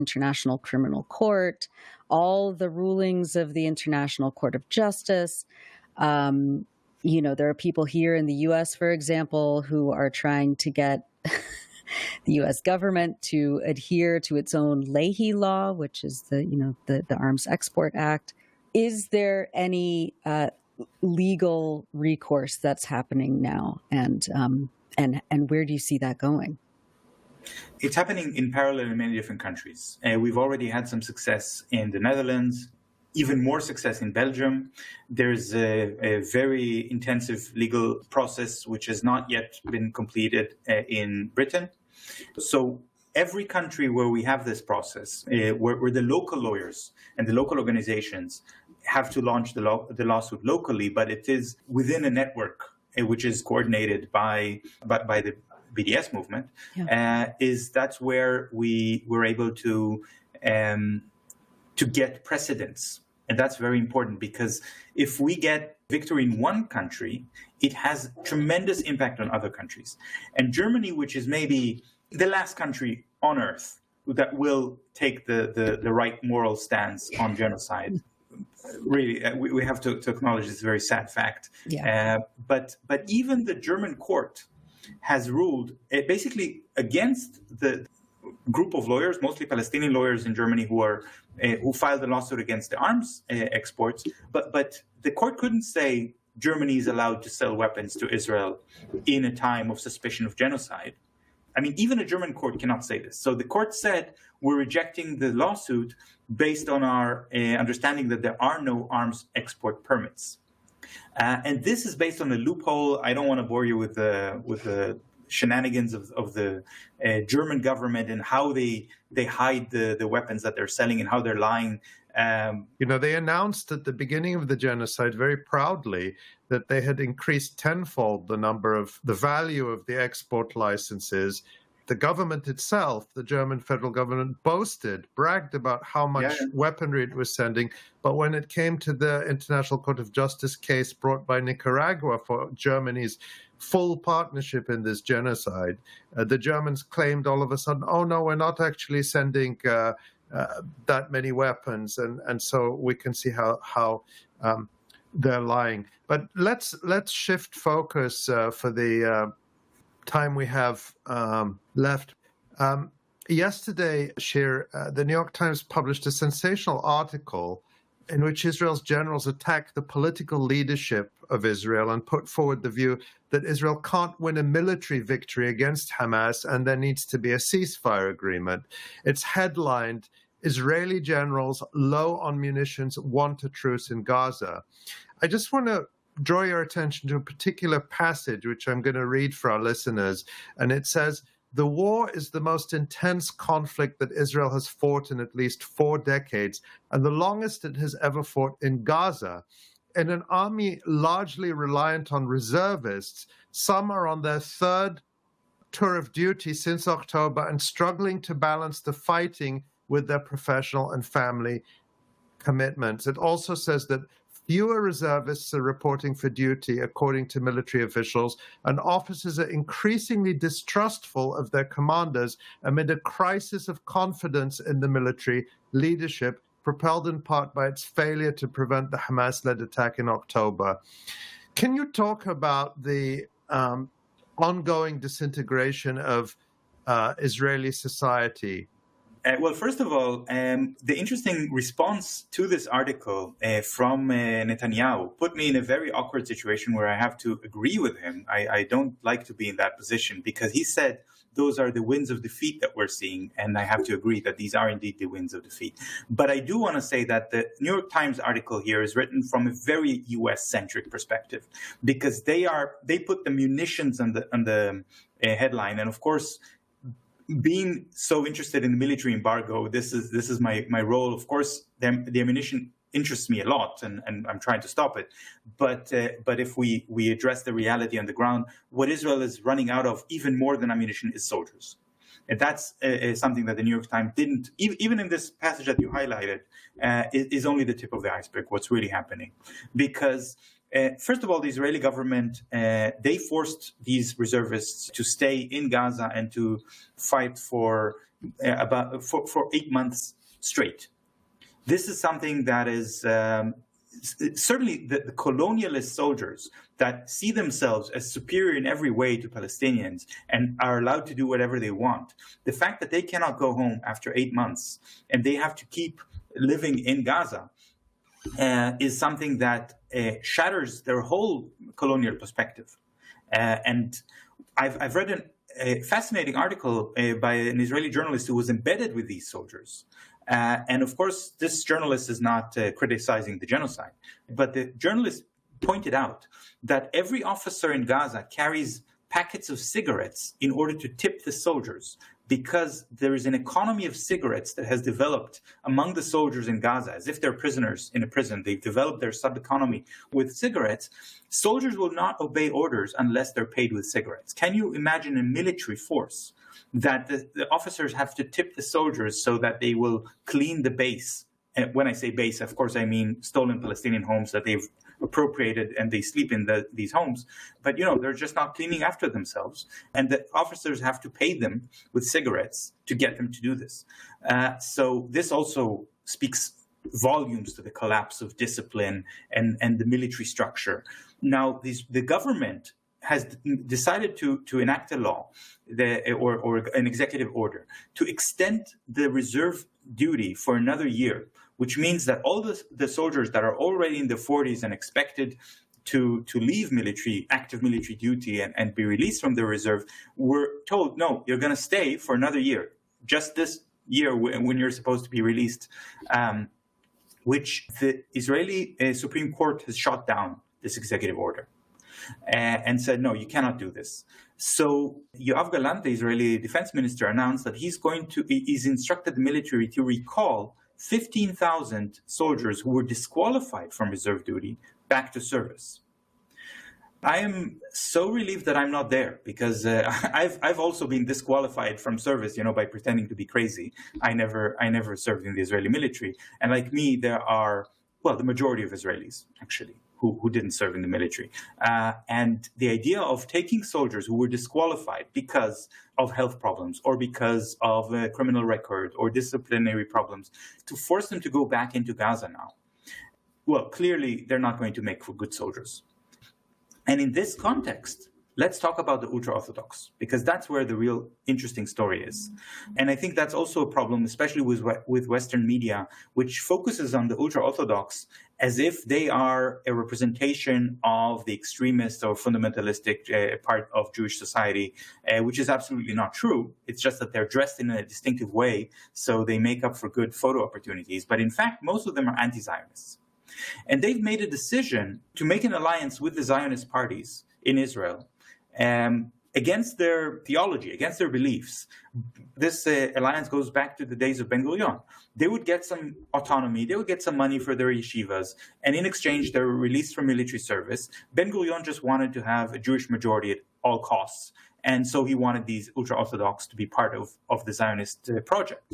International Criminal Court, all the rulings of the International Court of Justice. There are people here in the U.S., for example, who are trying to get the U.S. government to adhere to its own Leahy Law, which is the Arms Export Act. Is there any legal recourse that's happening now, and where do you see that going? It's happening in parallel in many different countries. We've already had some success in the Netherlands, even more success in Belgium. There's a very intensive legal process which has not yet been completed in Britain. So every country where we have this process, where the local lawyers and the local organizations have to launch the lawsuit locally, but it is within a network which is coordinated by the BDS movement, that's where we were able to get precedence. And that's very important, because if we get victory in one country, it has tremendous impact on other countries. And Germany, which is maybe the last country on earth that will take the right moral stance on genocide, really, we have to acknowledge this very sad fact. But even the German court has ruled basically against the group of lawyers, mostly Palestinian lawyers in Germany, who filed a lawsuit against the arms exports. But the court couldn't say Germany is allowed to sell weapons to Israel in a time of suspicion of genocide. I mean, even a German court cannot say this. So the court said, we're rejecting the lawsuit based on our understanding that there are no arms export permits. And this is based on a loophole. I don't want to bore you with the shenanigans of the German government and how they hide the weapons that they're selling and how they're lying. They announced at the beginning of the genocide very proudly that they had increased tenfold the value of the export licenses. The government itself, the German federal government, bragged about how much weaponry it was sending. But when it came to the International Court of Justice case brought by Nicaragua for Germany's full partnership in this genocide, the Germans claimed all of a sudden, oh, no, we're not actually sending that many weapons. And so we can see how they're lying. But let's shift focus for the time we have left. Yesterday, Shir, the New York Times published a sensational article in which Israel's generals attacked the political leadership of Israel and put forward the view that Israel can't win a military victory against Hamas and there needs to be a ceasefire agreement. It's headlined, Israeli generals low on munitions want a truce in Gaza. I just want to draw your attention to a particular passage, which I'm going to read for our listeners. And it says, the war is the most intense conflict that Israel has fought in at least 4 decades, and the longest it has ever fought in Gaza. In an army largely reliant on reservists, some are on their 3rd tour of duty since October and struggling to balance the fighting with their professional and family commitments. It also says that fewer reservists are reporting for duty, according to military officials, and officers are increasingly distrustful of their commanders amid a crisis of confidence in the military leadership, propelled in part by its failure to prevent the Hamas-led attack in October. Can you talk about the ongoing disintegration of Israeli society? Well, first of all, the interesting response to this article from Netanyahu put me in a very awkward situation where I have to agree with him. I don't like to be in that position, because he said those are the winds of defeat that we're seeing, and I have to agree that these are indeed the winds of defeat. But I do want to say that the New York Times article here is written from a very U.S.-centric perspective, because they put the munitions on the headline, and of course, being so interested in the military embargo, this is my role. Of course, the ammunition interests me a lot, and I'm trying to stop it. But if we address the reality on the ground, what Israel is running out of even more than ammunition is soldiers. And that's something that the New York Times didn't, even in this passage that you highlighted, is only the tip of the iceberg, what's really happening. Because First of all, the Israeli government, they forced these reservists to stay in Gaza and to fight for 8 months straight. This is something that is certainly the colonialist soldiers that see themselves as superior in every way to Palestinians and are allowed to do whatever they want. The fact that they cannot go home after 8 months and they have to keep living in Gaza is something that shatters their whole colonial perspective. And I've read a fascinating article by an Israeli journalist who was embedded with these soldiers. And of course, this journalist is not criticizing the genocide, but the journalist pointed out that every officer in Gaza carries packets of cigarettes in order to tip the soldiers, because there is an economy of cigarettes that has developed among the soldiers in Gaza, as if they're prisoners in a prison. They've developed their sub-economy with cigarettes. Soldiers will not obey orders unless they're paid with cigarettes. Can you imagine a military force that the officers have to tip the soldiers so that they will clean the base? And when I say base, of course, I mean stolen Palestinian homes that they've appropriated and they sleep in these homes. But, they're just not cleaning after themselves. And the officers have to pay them with cigarettes to get them to do this. So this also speaks volumes to the collapse of discipline and the military structure. Now, the government has decided to enact a law or an executive order to extend the reserve duty for another year, which means that all the soldiers that are already in their 40s and expected to leave active military duty and be released from the reserve were told, no, you're going to stay for another year, just this year when you're supposed to be released, which the Israeli Supreme Court has shot down this executive order and said, no, you cannot do this. So Yoav Gallant, the Israeli defense minister, announced that he's instructed the military to recall 15,000 soldiers who were disqualified from reserve duty back to service. I am so relieved that I'm not there, because I've also been disqualified from service, by pretending to be crazy. I never served in the Israeli military. And like me, there are, the majority of Israelis, actually, who didn't serve in the military. And the idea of taking soldiers who were disqualified because of health problems or because of a criminal record or disciplinary problems, to force them to go back into Gaza now, clearly they're not going to make for good soldiers. And in this context, let's talk about the ultra-Orthodox, because that's where the real interesting story is. And I think that's also a problem, especially with Western media, which focuses on the ultra-Orthodox as if they are a representation of the extremist or fundamentalistic part of Jewish society, which is absolutely not true. It's just that they're dressed in a distinctive way, so they make up for good photo opportunities. But in fact, most of them are anti-Zionists. And they've made a decision to make an alliance with the Zionist parties in Israel against their theology, against their beliefs. This alliance goes back to the days of Ben Gurion. They would get some autonomy, they would get some money for their yeshivas, and in exchange, they were released from military service. Ben Gurion just wanted to have a Jewish majority at all costs, and so he wanted these ultra-Orthodox to be part of the Zionist project.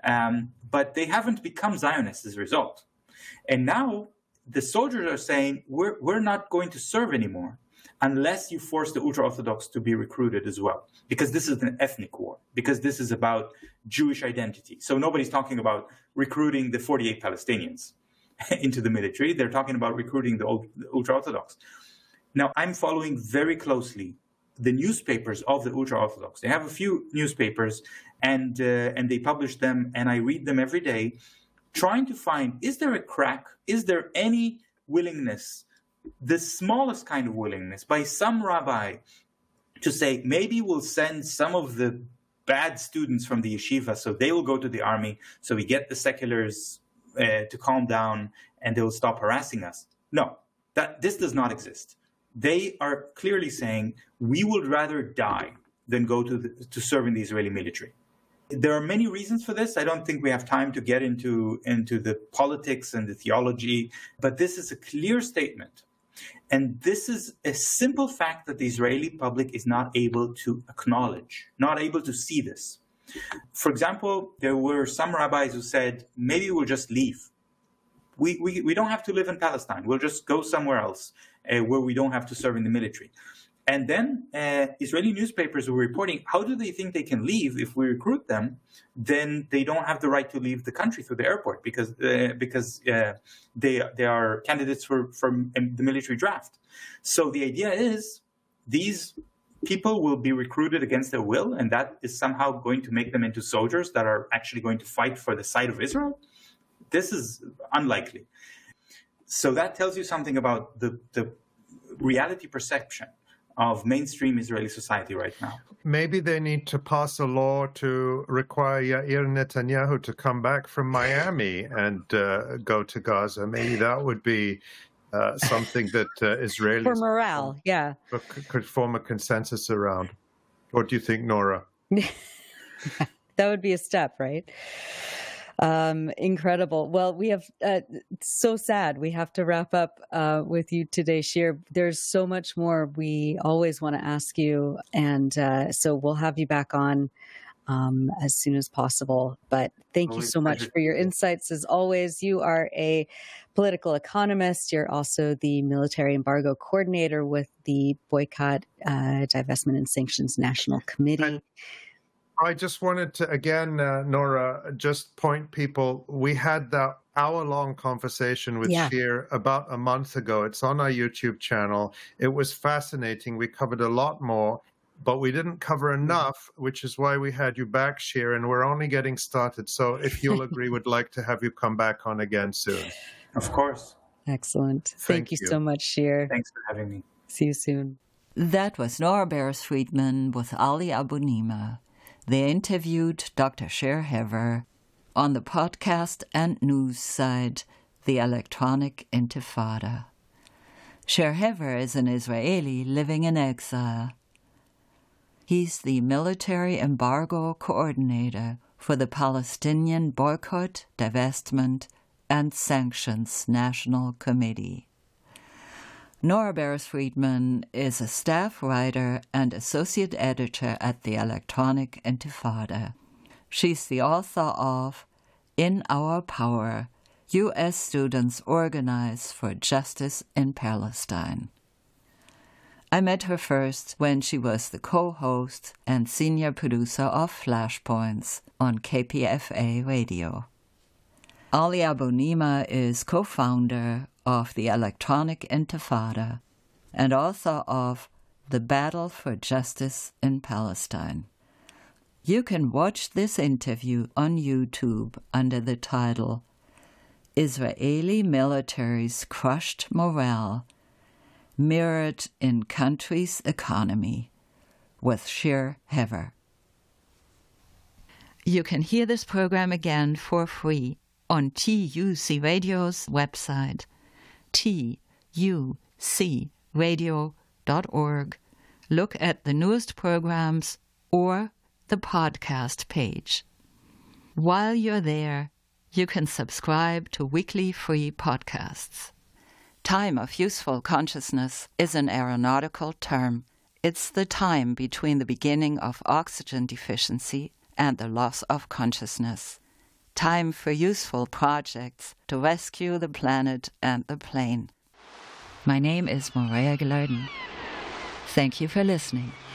But they haven't become Zionists as a result. And now the soldiers are saying, we're not going to serve anymore unless you force the ultra-Orthodox to be recruited as well, because this is an ethnic war, because this is about Jewish identity. So nobody's talking about recruiting the 48 Palestinians into the military. They're talking about recruiting the ultra-Orthodox. Now, I'm following very closely the newspapers of the ultra-Orthodox. They have a few newspapers, and they publish them, and I read them every day, trying to find, is there a crack? Is there any willingness, the smallest kind of willingness by some rabbi to say, maybe we'll send some of the bad students from the yeshiva so they will go to the army, so we get the seculars to calm down and they will stop harassing us? No, this does not exist. They are clearly saying, we would rather die than go to serve in the Israeli military. There are many reasons for this. I don't think we have time to get into the politics and the theology, but this is a clear statement. And this is a simple fact that the Israeli public is not able to acknowledge, not able to see this. For example, there were some rabbis who said, maybe we'll just leave. We don't have to live in Palestine. We'll just go somewhere else. where we don't have to serve in the military. And then Israeli newspapers were reporting, how do they think they can leave if we recruit them? Then they don't have the right to leave the country through the airport because they are candidates for the military draft. So the idea is these people will be recruited against their will, and that is somehow going to make them into soldiers that are actually going to fight for the side of Israel. This is unlikely. So that tells you something about the reality perception of mainstream Israeli society right now. Maybe they need to pass a law to require Yair Netanyahu to come back from Miami and go to Gaza. Maybe that would be something that Israelis for morale, yeah, could form a consensus around. What do you think, Nora? That would be a step, right? Incredible. Well, we have, so sad. We have to wrap up with you today, Shir. There's so much more we always want to ask you. And so we'll have you back on as soon as possible. But thank you so much for your insights. As always, you are a political economist. You're also the military embargo coordinator with the Boycott, Divestment and Sanctions National Committee. I just wanted to, again, Nora, just point people, we had that hour-long conversation with Shir about a month ago. It's on our YouTube channel. It was fascinating. We covered a lot more, but we didn't cover enough, which is why we had you back, Shir, and we're only getting started. So if you'll agree, we'd like to have you come back on again soon. Of course. Excellent. Thank you so much, Shir. Thanks for having me. See you soon. That was Nora Beres-Friedman with Ali Abunimah. They interviewed Dr. Shir Hever on the podcast and news site, The Electronic Intifada. Shir Hever is an Israeli living in exile. He's the military embargo coordinator for the Palestinian Boycott, Divestment, and Sanctions National Committee. Nora Beres-Friedman is a staff writer and associate editor at the Electronic Intifada. She's the author of In Our Power, U.S. Students Organize for Justice in Palestine. I met her first when she was the co-host and senior producer of Flashpoints on KPFA Radio. Ali Abunimah is co-founder of the Electronic Intifada and author of The Battle for Justice in Palestine. You can watch this interview on YouTube under the title Israeli Military's Crushed Morale Mirrored in Country's Economy with Shir Hever. You can hear this program again for free on TUC Radio's website, tucradio.org. Look at the newest programs or the podcast page. While you're there, you can subscribe to weekly free podcasts. Time of useful consciousness is an aeronautical term. It's the time between the beginning of oxygen deficiency and the loss of consciousness. Time for useful projects to rescue the planet and the plane. My name is Morea Gelarden. Thank you for listening.